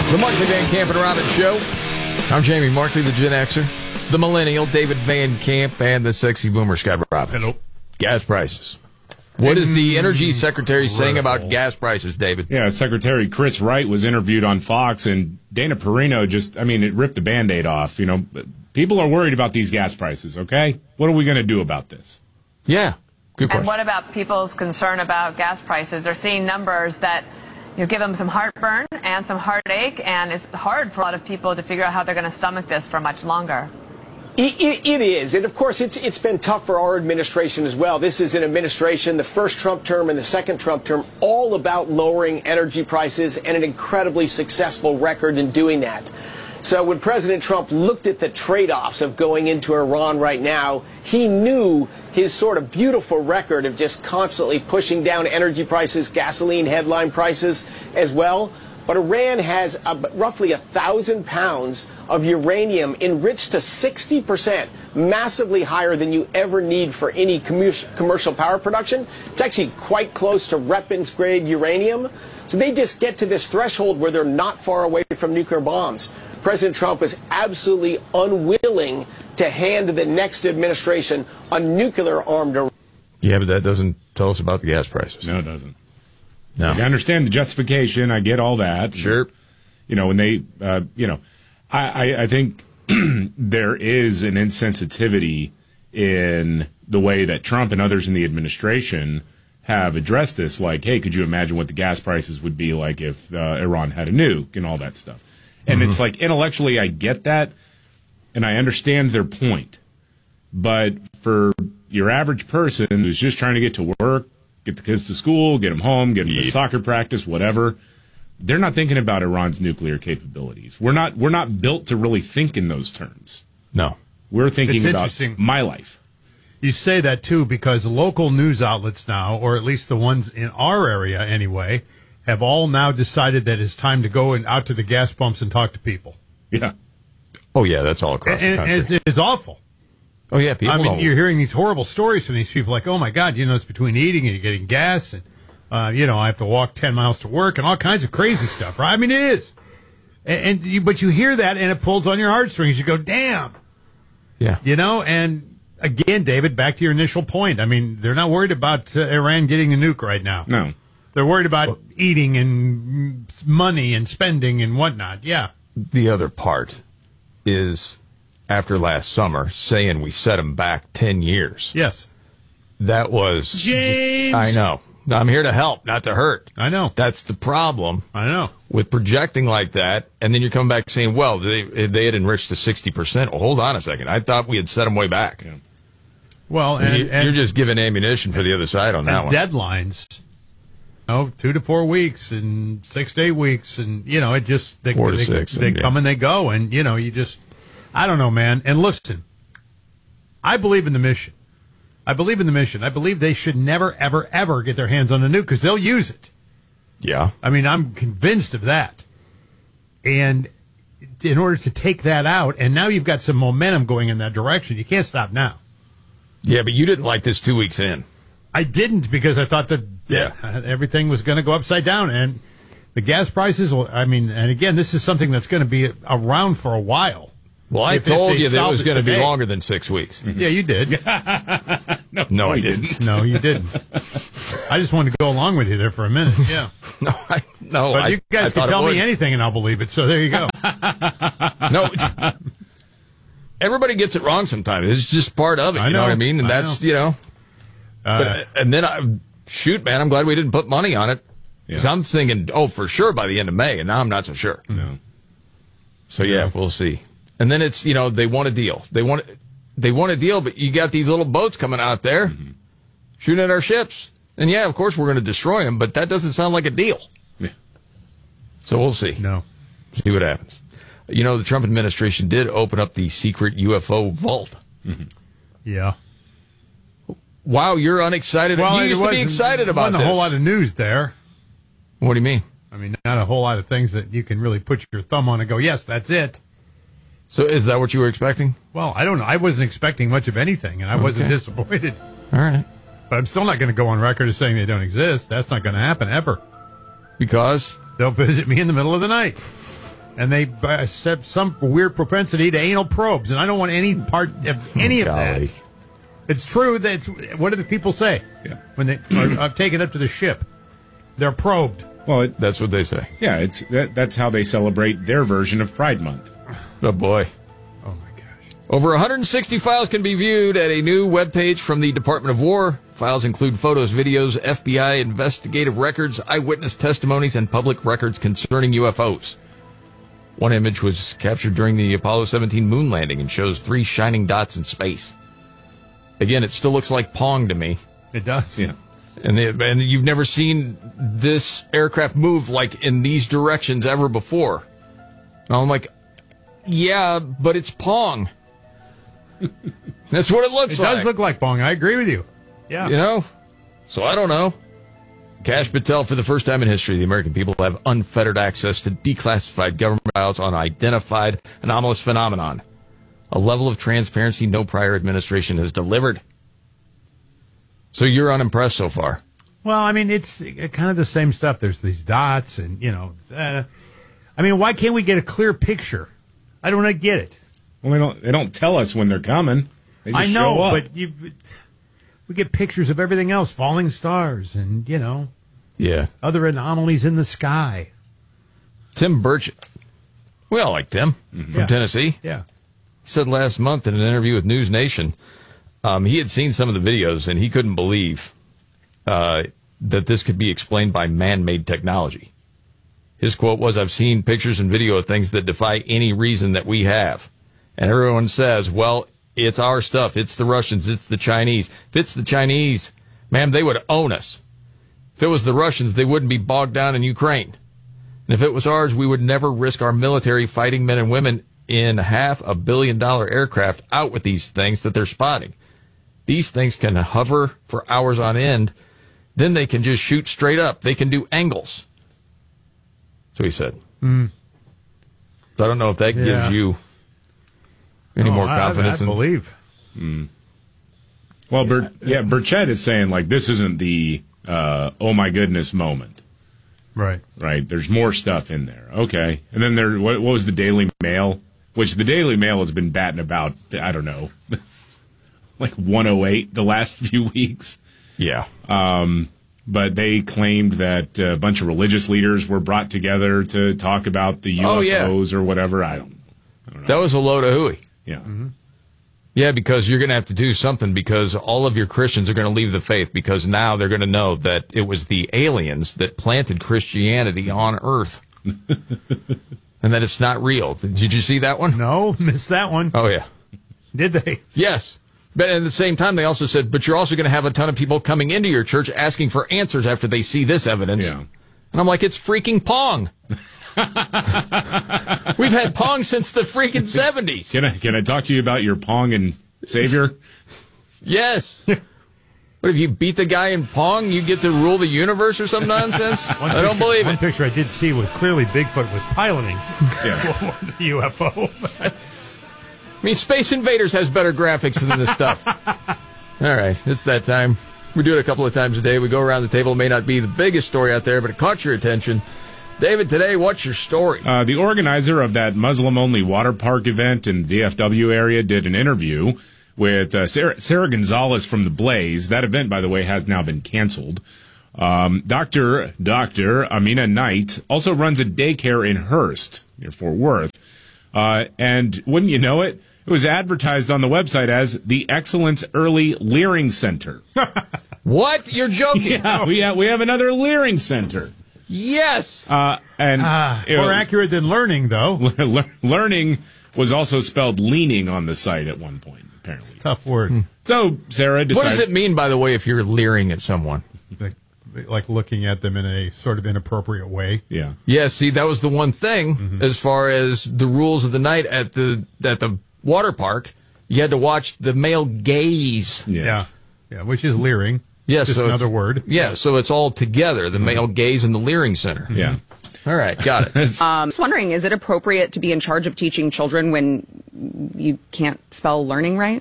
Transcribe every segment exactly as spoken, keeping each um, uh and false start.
The Markley Van Camp and Robbins Show. I'm Jamie Markley, the Gen Xer, the Millennial, David Van Camp, and the Sexy Boomer, Scott Robbins. Hello. Gas prices. What is the Energy Secretary saying about gas prices, David? Yeah, Secretary Chris Wright was interviewed on Fox, and Dana Perino just, I mean, it ripped the Band-Aid off. You know, people are worried about these gas prices, okay? What are we going to do about this? Yeah, good question. And what about people's concern about gas prices? They're seeing numbers that you give them some heartburn and some heartache, and it's hard for a lot of people to figure out how they're going to stomach this for much longer. It, it, it is, and of course it's it's been tough for our administration as well. This is an administration, the first Trump term and the second Trump term, all about lowering energy prices, and an incredibly successful record in doing that. So when President Trump looked at the trade-offs of going into Iran right now, he knew his sort of beautiful record of just constantly pushing down energy prices, gasoline headline prices as well. But Iran has a, roughly a thousand pounds of uranium enriched to sixty percent, massively higher than you ever need for any commercial power production. It's actually quite close to weapons-grade uranium. So they just get to this threshold where they're not far away from nuclear bombs. President Trump is absolutely unwilling to hand the next administration a nuclear-armed Iran. Yeah, but that doesn't tell us about the gas prices. No, it doesn't. No. I understand the justification. I get all that. Sure. You know, when they, uh, you know, I, I, I think there is an insensitivity in the way that Trump and others in the administration have addressed this. Like, hey, could you imagine what the gas prices would be like if uh, Iran had a nuke and all that stuff? And mm-hmm. It's like, intellectually, I get that, and I understand their point. But for your average person who's just trying to get to work, get the kids to school, get them home, get them yeah. to soccer practice, whatever, they're not thinking about Iran's nuclear capabilities. We're not we're not built to really think in those terms. No. We're thinking it's about my life. You say that, too, because local news outlets now, or at least the ones in our area anyway, have all now decided that it's time to go and out to the gas pumps and talk to people. Yeah. Oh, yeah, that's all across and, the country. And it's, it's awful. Oh, yeah, people I mean, don't. You're hearing these horrible stories from these people like, oh, my God, you know, it's between eating and you're getting gas, and, uh, you know, I have to walk ten miles to work and all kinds of crazy stuff, right? I mean, it is. And, and you, But you hear that, and it pulls on your heartstrings. You go, damn. Yeah. You know, and again, David, back to your initial point. I mean, they're not worried about uh, Iran getting a nuke right now. No. They're worried about well, eating and money and spending and whatnot. Yeah. The other part is, after last summer, saying we set them back ten years. Yes. That was... James! I know. I'm here to help, not to hurt. I know. That's the problem. I know. With projecting like that, and then you're coming back saying, well, they they had enriched to sixty percent. Well, hold on a second. I thought we had set them way back. Yeah. Well, and, you, and you're just giving ammunition for the other side on that one. Deadlines. Oh, two to four weeks and six to eight weeks, and you know it just they, four to they, six. They, and, they yeah. come and they go, and you know you just I don't know, man. And listen, I believe in the mission. I believe in the mission. I believe they should never, ever, ever get their hands on the nuke because they'll use it. Yeah. I mean, I'm convinced of that. And in order to take that out, and now you've got some momentum going in that direction. You can't stop now. Yeah, but you didn't like this two weeks in. I didn't because I thought that yeah. everything was going to go upside down. And the gas prices, will, I mean, and again, this is something that's going to be around for a while. Well, I if, told if you that it was going to be today. longer than six weeks. Mm-hmm. Yeah, you did. no, no, I didn't. didn't. No, you didn't. I just wanted to go along with you there for a minute. Yeah. no, I, no. But I, you guys I can tell me me anything and I'll believe it. So there you go. no. It's, everybody gets it wrong sometimes. It's just part of it. I You know, know what I mean? And I that's, know. you know. Uh, but, and then, I, shoot, man, I'm glad we didn't put money on it. Because yeah. I'm thinking, oh, for sure by the end of May. And now I'm not so sure. No. So, yeah, no. we'll see. And then it's, you know, they want a deal. They want they want a deal, but you got these little boats coming out there mm-hmm. shooting at our ships. And, yeah, of course, we're going to destroy them, but that doesn't sound like a deal. Yeah. So we'll see. No. See what happens. You know, the Trump administration did open up the secret U F O vault. Mm-hmm. Yeah. Wow, you're unexcited. Well, you used to be excited about this. There wasn't a whole lot of news there. What do you mean? I mean, not a whole lot of things that you can really put your thumb on and go, yes, that's it. So is that what you were expecting? Well, I don't know. I wasn't expecting much of anything, and I okay. wasn't disappointed. All right. But I'm still not going to go on record as saying they don't exist. That's not going to happen ever. Because? They'll visit me in the middle of the night. And they uh, set some weird propensity to anal probes, and I don't want any part of any of Golly. that. It's true that it's, what do the people say Yeah. when they are, are taken up to the ship? They're probed. Well, it, That's what they say. yeah, it's that, that's how they celebrate their version of Pride Month. Oh, boy. Oh my gosh! Over one hundred sixty files can be viewed at a new webpage from the Department of War. Files include photos, videos, F B I investigative records, eyewitness testimonies, and public records concerning U F Os. One image was captured during the Apollo seventeen moon landing and shows three shining dots in space. Again, it still looks like Pong to me. It does. Yeah. And, they, and you've never seen this aircraft move like in these directions ever before. And I'm like, yeah, but it's Pong. That's what it looks It like. does look like Pong. I agree with you. Yeah. You know? So I don't know. Kash Patel, for the first time in history, the American people have unfettered access to declassified government files on identified anomalous phenomenon. A level of transparency no prior administration has delivered. So you're unimpressed so far? Well, I mean, it's kind of the same stuff. There's these dots, and you know, uh, I mean, why can't we get a clear picture? I don't get it. Well, they don't they don't tell us when they're coming. They just I know, show up. but you, we get pictures of everything else, falling stars, and you know, Yeah. other anomalies in the sky. Tim Burchett. We all like Tim from Yeah. Tennessee. Yeah. He said last month in an interview with News Nation, um, he had seen some of the videos and he couldn't believe uh, that this could be explained by man-made technology. His quote was, "I've seen pictures and video of things that defy any reason that we have." And everyone says, well, it's our stuff. It's the Russians. It's the Chinese. If it's the Chinese, ma'am, they would own us. If it was the Russians, they wouldn't be bogged down in Ukraine. And if it was ours, we would never risk our military fighting men and women in half a billion dollar aircraft out with these things that they're spotting. These things can hover for hours on end. Then they can just shoot straight up. They can do angles. So he said. Mm. So I don't know if that Yeah. gives you any Oh, more I- confidence. I, I in, believe. Well, Bur- yeah, Burchett is saying, like, this isn't the uh, oh my goodness moment, Right. right? There's more stuff in there. Okay. And then there, what, what was the Daily Mail? Which the Daily Mail has been batting about, I don't know, like one oh eight the last few weeks. Yeah. But they claimed that a bunch of religious leaders were brought together to talk about the Oh, U yeah. F Os or whatever. I don't, That was a load of hooey. yeah. Yeah, because you're going to have to do something because all of your Christians are going to leave the faith because now they're going to know that it was the aliens that planted Christianity on Earth. And that it's not real. Did you see that one? No, missed that one. Oh, yeah. Did they? Yes. But at the same time, they also said, but you're also going to have a ton of people coming into your church asking for answers after they see this evidence. Yeah. And I'm like, it's freaking Pong. We've had Pong since the freaking seventies. Can I, can I talk to you about your Pong and Savior? Yes. What, if you beat the guy in Pong, you get to rule the universe or some nonsense? One I don't picture- believe One it. picture I did see was clearly Bigfoot was piloting Yeah. the U F O. I mean, Space Invaders has better graphics than this stuff. All right, it's that time. We do it a couple of times a day. We go around the table. It may not be the biggest story out there, but it caught your attention. David, today, what's your story? Uh, the organizer of that Muslim-only water park event in the D F W area did an interview with uh, Sarah, Sarah Gonzalez from The Blaze. That event, by the way, has now been canceled. Um, Doctor Doctor Amina Knight also runs a daycare in Hearst, near Fort Worth. Uh, and wouldn't you know it, it was advertised on the website as the Excellence Early Leering Center. What? You're joking? Yeah, we have, we have another Leering Center. Yes. Uh, and Ah, you know, more accurate than learning, though. Le- learning was also spelled leaning on the site at one point, apparently. Tough word. So Sarah What decided. does it mean, by the way, if you're leering at someone? Like, like looking at them in a sort of inappropriate way. Yeah. Yeah, see, that was the one thing as far as the rules of the night at the at the water park. You had to watch the male gaze. Yes. Yeah. Yeah, which is leering. Yes, Just so another it's- word. Yeah, so it's all together, the male gaze and the leering center. Yeah. All right, got it. Um, just wondering, is it appropriate to be in charge of teaching children when you can't spell learning right?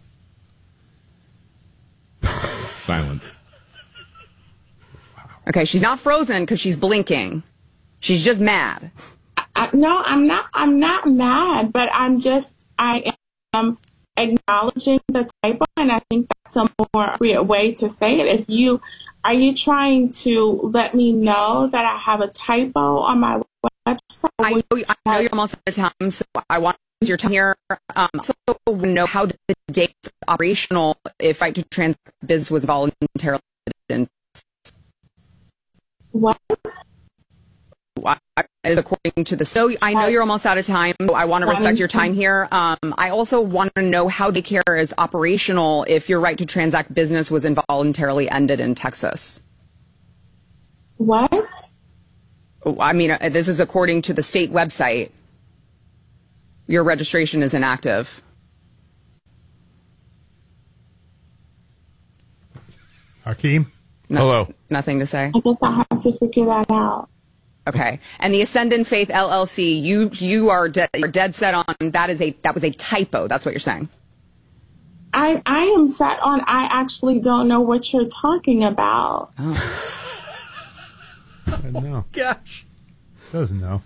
Silence. Okay, she's not frozen because she's blinking. She's just mad. I, no, I'm not. I'm not mad, but I'm just. I am acknowledging the typo, and I think that's a more appropriate way to say it. If you are you trying to let me know that I have a typo on my website? I know, I know you're almost out of time, so I want your time here. Um, so know how the date's operational if I to transact business was voluntarily in. What? Is according to the so I know you're almost out of time. So I want to respect your time here. Um, I also want to know how daycare is operational if your right to transact business was involuntarily ended in Texas. What? I mean, uh, this is according to the state website. Your registration is inactive. Hakeem? No, Hello. Nothing to say. I guess I have to figure that out. Okay. And the Ascendant Faith L L C, you you are de- you're dead set on that is a that was a typo. That's what you're saying. I I am set on. I actually don't know what you're talking about. Oh. I don't know. Gosh. Doesn't know.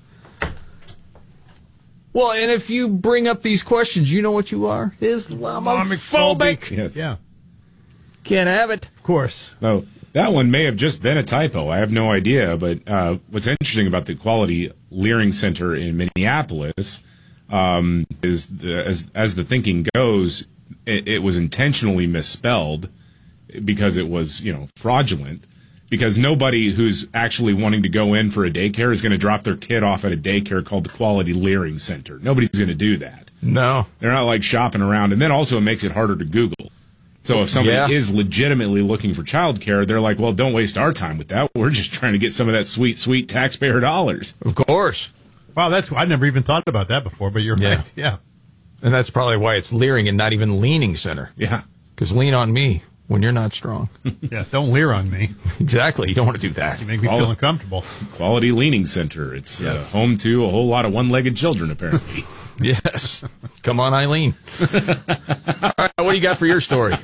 Well, and if you bring up these questions, you know what you are? Islamophobic. Yes. Yeah, Can't have it. of course. No, that one may have just been a typo. I have no idea. But uh, what's interesting about the Quality Leering Center in Minneapolis um, is, the, as as the thinking goes, it, it was intentionally misspelled because it was, you know, fraudulent. Because nobody who's actually wanting to go in for a daycare is going to drop their kid off at a daycare called the Quality Leering Center. Nobody's going to do that. No. They're not like shopping around. And then also it makes it harder to Google. So if somebody Yeah. is legitimately looking for childcare, they're like, well, don't waste our time with that. We're just trying to get some of that sweet, sweet taxpayer dollars. Of course. Wow, that's I never even thought about that before. But you're Yeah. right. Yeah. And that's probably why it's Leering and not even Leaning Center. Yeah. Because lean on me when you're not strong. Yeah. Don't leer on me. Exactly. You don't want to do that. You make me All- feel uncomfortable. Quality Leaning Center. It's uh, home to a whole lot of one-legged children, apparently. Yes. Come on, Eileen. All right, what do you got for your story?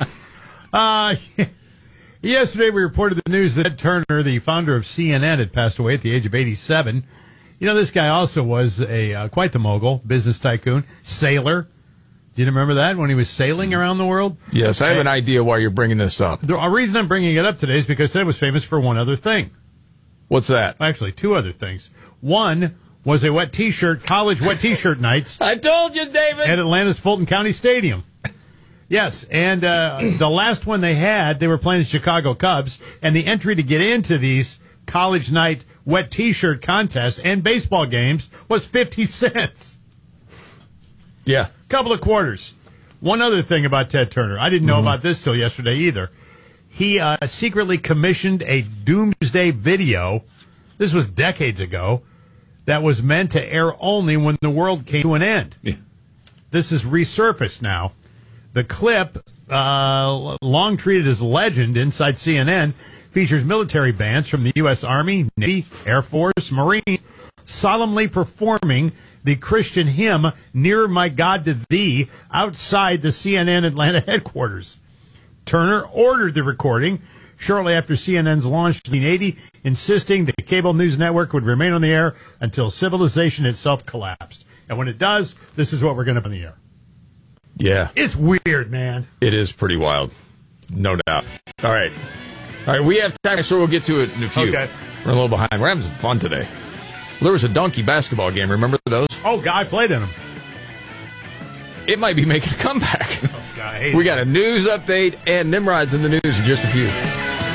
Uh, yesterday we reported the news that Ted Turner, the founder of C N N, had passed away at the age of eighty-seven. You know, this guy also was a uh, quite the mogul, business tycoon, sailor. Do you remember that when he was sailing around the world? Yes, I have an idea why you're bringing this up. The reason I'm bringing it up today is because Ted was famous for one other thing. What's that? Actually, two other things. One was a wet T-shirt, college wet T-shirt nights I told you, David. at Atlanta's Fulton County Stadium. Yes, and uh, the last one they had, they were playing the Chicago Cubs, and the entry to get into these college night wet T-shirt contests and baseball games was fifty cents. Yeah. Couple of quarters. One other thing about Ted Turner. I didn't know Mm-hmm. about this till yesterday either. He uh, secretly commissioned a doomsday video. This was decades ago. That was meant to air only when the world came to an end. Yeah. This is resurfaced now. The clip, uh, long treated as legend inside C N N, features military bands from the U S Army, Navy, Air Force, Marines, solemnly performing the Christian hymn, Nearer My God to Thee, outside the C N N Atlanta headquarters. Turner ordered the recording shortly after C N N's launch in nineteen eighty, insisting the cable news network would remain on the air until civilization itself collapsed. And when it does, this is what we're going to put on the air. Yeah. It's weird, man. It is pretty wild. No doubt. All right. All right, we have time, so we'll get to it in a few. Okay. We're a little behind. We're having some fun today. There was a donkey basketball game. Remember those? Oh, guy played in them. It might be making a comeback. Oh, God, I hate We it. got a news update and Nimrod's in the news in just a few.